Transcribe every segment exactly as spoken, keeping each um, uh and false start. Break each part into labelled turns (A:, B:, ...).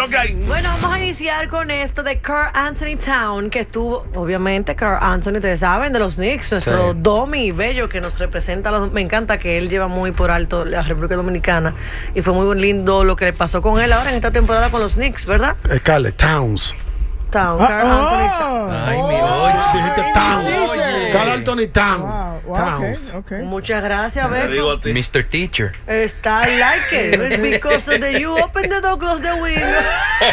A: que hay?
B: Bueno, vamos a iniciar con esto de Karl Anthony Towns, que estuvo, obviamente, Karl Anthony, ustedes saben, de los Knicks, nuestro sí. Domi bello que nos representa. Me encanta que él lleva muy por alto la República Dominicana y fue muy lindo lo que le pasó con él ahora en esta temporada con los Knicks, ¿verdad?
C: Scarlett Towns.
B: Towns, Karl
D: oh.
B: Anthony Towns.
D: Ay, mi oye.
C: Dijiste Towns. Karl Anthony Towns.
D: Wow, wow,
C: Towns.
D: okay, okay.
B: Muchas gracias, Beto.
E: mister Teacher.
B: Está I like it. It's because of the you open the door, close the window.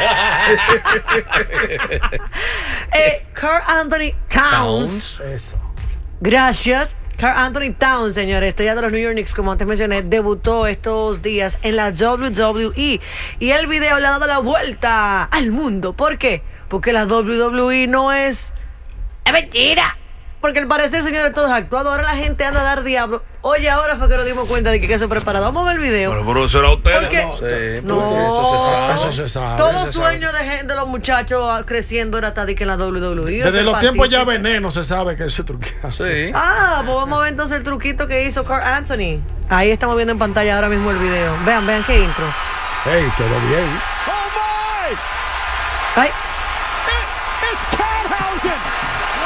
B: eh, Karl Anthony Towns.
C: Eso.
B: Gracias. Karl Anthony Towns, señores, estrella de los New York Knicks, como antes mencioné, debutó estos días en la W W E y el video le ha dado la vuelta al mundo. ¿Por qué? Porque la W W E no es... ¡Es mentira! Porque al parecer, señores, todo es actuado. Ahora la gente anda a dar diablo. Oye, ahora fue que nos dimos cuenta de que eso preparado. Vamos a ver el video.
A: Pero, pero eso era usted.
B: Porque,
E: no, sí,
B: no,
E: porque eso se sabe.
C: Eso se sabe.
B: Todo
C: se
B: sueño
C: sabe.
B: de, gente, de los muchachos creciendo era estar en la W W E.
C: Desde los tiempos ya veneno se sabe que eso es truqueado.
E: Sí.
B: Ah, pues vamos a ver entonces el truquito que hizo Karl Anthony. Ahí estamos viendo en pantalla ahora mismo el video. Vean, vean qué intro.
C: Hey, quedó bien.
F: Oh my!
B: Ay.
F: It, it's Carlhausen!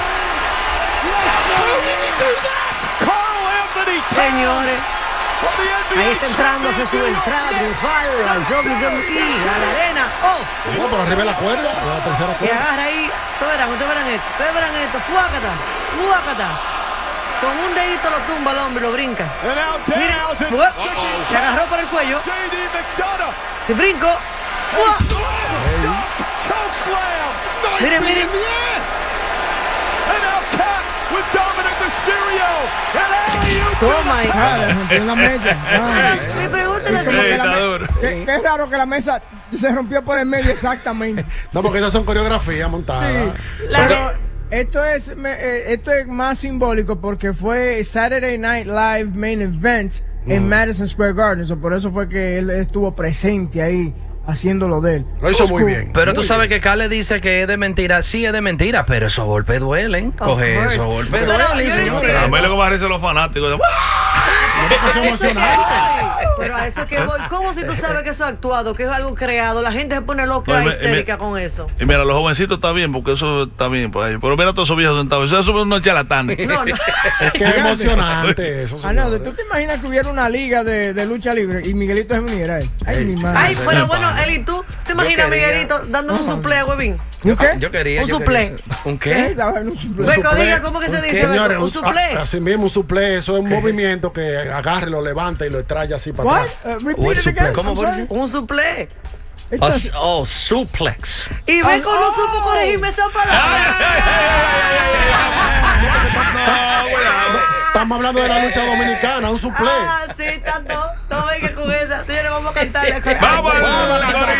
F: How did he do that? Karl Anthony Towns!
B: Señores,
F: of the N B A
B: ahí está entrando, se sube entrada triunfal al W W E, a la arena. Oh,
C: No, por arriba de la cuerda, de la tercera
B: y
C: cuerda.
B: agarra ahí. Ustedes verán, ustedes verán esto, ustedes verán esto. Fuácata, fuácata. Con un dedito lo tumba al hombre y lo brinca.
F: And now
B: Miren,
F: Danhausen
B: ¡buah! Se agarró por el cuello.
F: J D McDonough.
B: Y brinco. ¡Buah!
F: Choke slam.
B: Miren, miren.
F: And now Cat with Dominic Mysterio. And alley-oop.
B: Toma ahí.
D: Ah, le rompió una mesa. Ah.
B: Mi pregunta es la
A: Sí,
B: siguiente.
A: está duro.
D: Qué, qué raro que la mesa se rompió por el medio exactamente.
C: No, porque esas son coreografías montadas.
B: La
D: Pero
B: de-
D: esto es me- eh, esto es más simbólico porque fue Saturday Night Live main event en Madison Square Garden. So, por eso fue que él estuvo presente ahí haciendo lo de él.
C: Lo hizo
D: It's
C: muy
D: cool.
C: bien.
E: Pero tú sabes que Carl dice que es de mentira. Sí, es de mentira, pero esos golpes duelen. Coge
B: course.
E: esos golpes
B: Pero
E: duelen,
B: yo
E: señor.
B: entiendo.
A: A mí lo que me parece los fanáticos.
C: Eso es emocionante.
B: Pero a eso es que voy. ¿Cómo si tú sabes que eso es actuado, que es algo creado? La gente se pone loca,
A: No, y me-
B: histérica
A: y me-
B: con eso.
A: Y mira, los jovencitos está bien, porque eso está bien para ellos. Pero mira a todos esos viejos sentados. Eso son unos charlatanes.
B: No, no.
C: Es que es emocionante eso.
D: Ah, no,
C: señores.
D: ¿tú te imaginas que hubiera una liga de, de lucha libre y Miguelito se uniera a él? Ay,
C: Ey,
D: mi
C: sí.
D: madre.
B: Ay,
C: Sí,
B: pero
C: sí,
B: bueno,
C: sí.
B: Eli, ¿tú te imaginas a
E: quería-
B: Miguelito dándole un suple a Huevín?
D: ¿Un qué?
E: Yo quería.
B: Un
E: yo
B: suplé.
E: quería- ¿Un
D: ¿Qué?
E: qué?
D: ¿Sabes? Un suple.
B: Beco,
C: suplé.
B: diga, ¿cómo que se
C: ¿Un
B: dice,
C: qué?
B: Beco?
C: Señores,
B: Un
C: un-
B: suplé.
C: a- Así mismo, un suplé. Eso es un movimiento que agarre, lo levanta y lo trae así para
D: What?
C: atrás.
D: Uh,
E: What
D: repeat it
E: suple?
D: again.
E: ¿Cómo
D: I'm
E: fue
D: sorry.
B: Un suplé.
D: It's
E: Oh,
D: a-
E: s- oh, suplex.
B: Y Beco no supo corregirme esa palabra.
A: No, cuidado.
C: Estamos hablando de la lucha dominicana, un suplé.
B: Ah, sí, tanto. No venga con esa. Señores, vamos a cantarle.
A: Vamos a la